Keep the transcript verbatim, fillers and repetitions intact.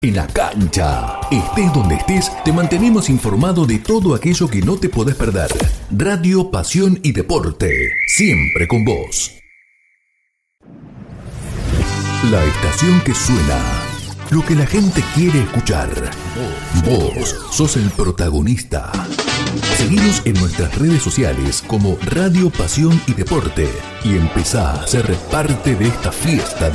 En la cancha, estés donde estés, te mantenemos informado de todo aquello que no te podés perder. Radio, pasión y deporte, siempre con vos. La estación que suena, lo que la gente quiere escuchar. Vos sos el protagonista. Seguinos en nuestras redes sociales como Radio, Pasión y Deporte y empezá a ser parte de esta fiesta